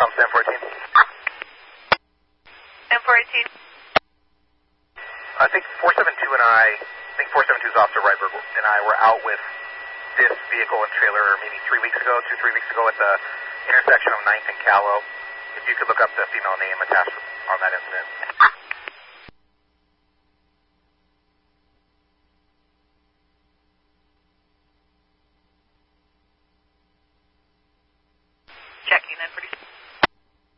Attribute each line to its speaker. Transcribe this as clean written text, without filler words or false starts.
Speaker 1: Thompson M418.
Speaker 2: M418.
Speaker 1: I think 472 is Officer Ryberg and I were out with this vehicle and trailer maybe 3 weeks ago, 2-3 weeks ago at the intersection of 9th and Callow. If you could look up the female name attached on that incident.